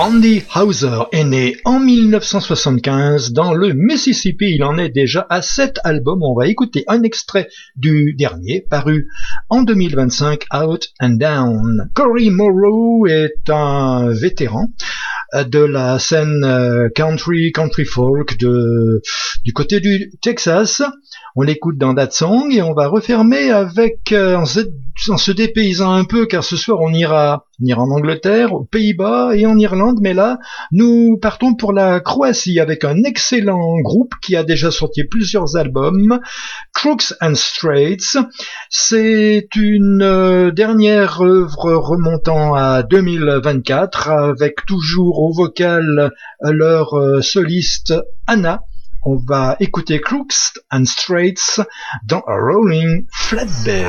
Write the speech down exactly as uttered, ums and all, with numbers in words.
Randy Houser est né en mille neuf cent soixante-quinze dans le Mississippi. Il en est déjà à sept albums. On va écouter un extrait du dernier, paru en deux mille vingt-cinq, Out and Down. Cory Morrow est un vétéran de la scène country, country folk de, du côté du Texas. On l'écoute dans That Song et on va refermer avec, euh, en, se, en se dépaysant un peu, car ce soir on ira, on ira en Angleterre, aux Pays-Bas et en Irlande, mais là nous partons pour la Croatie avec un excellent groupe qui a déjà sorti plusieurs albums, Crooks and Straits. C'est une euh, dernière œuvre remontant à deux mille vingt-quatre avec toujours au vocal leur euh, soliste Anna. On va écouter Crooks and Straits dans A Rolling Flatbed.